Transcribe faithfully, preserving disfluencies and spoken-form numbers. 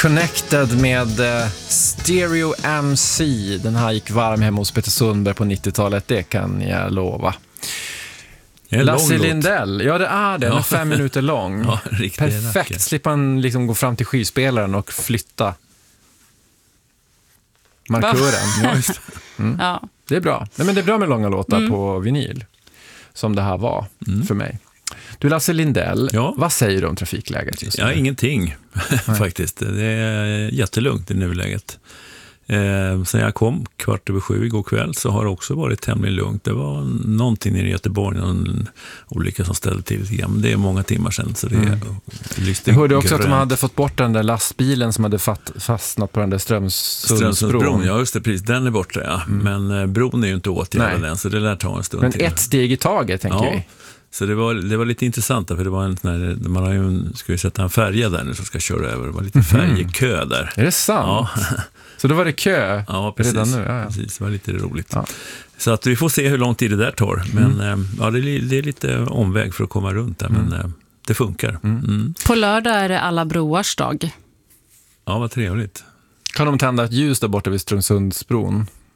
Connected med uh, Stereo M C. Den här gick varm hemma hos Peter Sundberg på nittiotalet, det kan jag lova. Lasse Lindell, ja det är det, den är fem minuter lång. Ja, perfekt, slipper han liksom gå fram till skivspelaren och flytta markören. Ja, just. Mm. Ja. Det är bra. Nej, men det är bra med långa låtar mm. på vinyl, som det här var mm. för mig. Du, Lasse Lindell, ja. Vad säger du om trafikläget just nu? Ja, ingenting faktiskt. Det är jättelugnt i nuläget. Eh, sen jag kom kvart över sju igår kväll så har det också varit tämligen lugnt. Det var någonting i Göteborg, någon olycka som ställde till lite grann. Det är många timmar sedan så det är mm. Jag hörde också grönt. Att de hade fått bort den där lastbilen som hade fatt, fastnat på den där Strömsundsbron. Ja, just det, precis. Den är borta, ja. Mm. Men eh, bron är ju inte åtgärdad än så det lär ta en stund Men till. ett steg i taget, tänker ja. vi. Så det var, det var lite intressant för det var en sån här, man har ju en, ska ju sätta en färja där nu som ska köra över. Det var lite färjekö där. Är det sant? Ja. Så då var det kö ja, precis. redan nu? Ja, ja. Precis, det var lite roligt. Ja. Så att vi får se hur lång tid det där tar. Men mm. ja, det är, det är lite omväg för att komma runt där, mm. men det funkar. Mm. Mm. På lördag är det alla broars dag. Ja, vad trevligt. Kan de tända ett ljus där borta vid Strömsundsbron?